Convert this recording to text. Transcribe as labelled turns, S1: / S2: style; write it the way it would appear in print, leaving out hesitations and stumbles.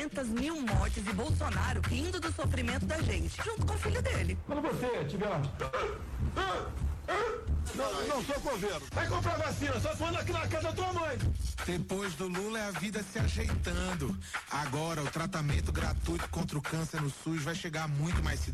S1: 200 mil mortes e Bolsonaro rindo do sofrimento da gente, junto com o filho dele.
S2: Quando você tiver lá. Não sou coveiro. Vai comprar vacina, só quando aqui na casa da tua mãe.
S3: Depois do Lula é a vida se ajeitando. Agora o tratamento gratuito contra o câncer no SUS vai chegar a muito mais cidades.